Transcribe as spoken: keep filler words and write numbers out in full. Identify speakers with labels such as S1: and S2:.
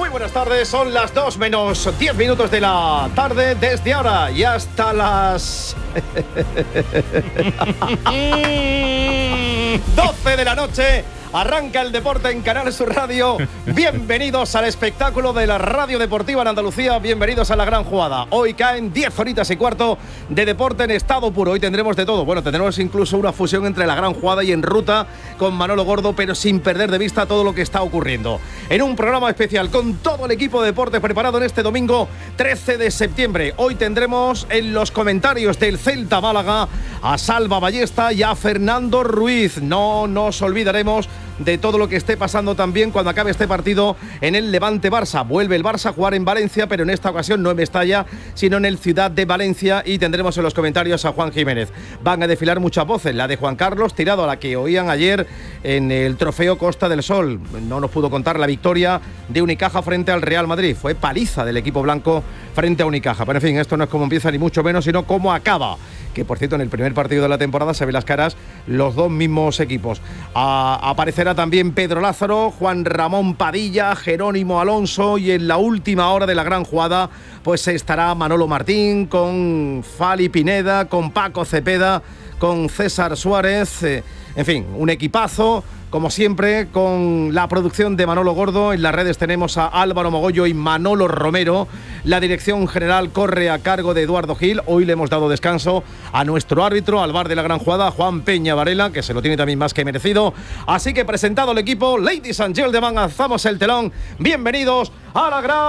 S1: Muy buenas tardes, son las dos menos diez minutos de la tarde, desde ahora y hasta las doce de la noche. Arranca el deporte en Canal Sur Radio. Bienvenidos al espectáculo de la Radio Deportiva en Andalucía. Bienvenidos a la gran jugada. Hoy caen diez horitas y cuarto de deporte en estado puro. Hoy tendremos de todo. Bueno, tendremos incluso una fusión entre la gran jugada y En Ruta con Manolo Gordo, pero sin perder de vista todo lo que está ocurriendo. En un programa especial con todo el equipo de deporte preparado en este domingo trece de septiembre. Hoy tendremos en los comentarios del Celta Málaga a Salva Ballesta y a Fernando Ruiz. No nos olvidaremos de todo lo que esté pasando también cuando acabe este partido en el Levante Barça. Vuelve el Barça a jugar en Valencia, pero en esta ocasión no en Mestalla, sino en el Ciudad de Valencia, y tendremos en los comentarios a Juan Jiménez. Van a desfilar muchas voces, la de Juan Carlos Tirado, a la que oían ayer en el Trofeo Costa del Sol. No nos pudo contar la victoria de Unicaja frente al Real Madrid. Fue paliza del equipo blanco frente a Unicaja. Pero en fin, esto no es cómo empieza ni mucho menos, sino cómo acaba. Que por cierto, en el primer partido de la temporada se ven las caras los dos mismos equipos. A, aparecerá también Pedro Lázaro, Juan Ramón Padilla, Jerónimo Alonso, y en la última hora de la gran jugada pues estará Manolo Martín con Fali Pineda, con Paco Cepeda, con César Suárez. Eh, en fin, un equipazo. Como siempre, con la producción de Manolo Gordo. En las redes tenemos a Álvaro Mogollo y Manolo Romero. La dirección general corre a cargo de Eduardo Gil. Hoy le hemos dado descanso a nuestro árbitro, al bar de la gran jugada, Juan Peña Varela, que se lo tiene también más que merecido. Así que presentado el equipo, ladies and gentlemen, alzamos el telón. Bienvenidos a la gran